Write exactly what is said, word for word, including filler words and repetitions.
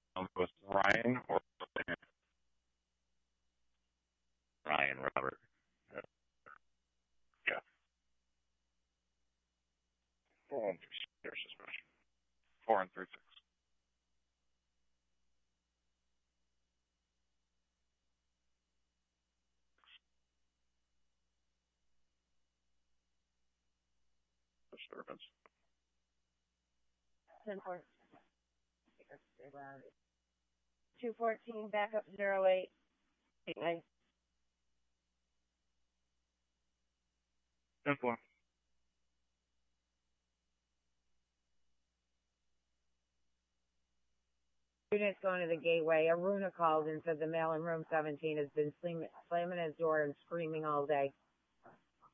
Um, with Ryan or Ryan Robert. Uh, yeah. Four one three six. There's suspension. Four and three six. Disturbance. ten four. two fourteen, backup zero eight eight nine. ten four. Unit's going to the gateway. Aruna called and said the male in room seventeen has been slamming his door and screaming all day.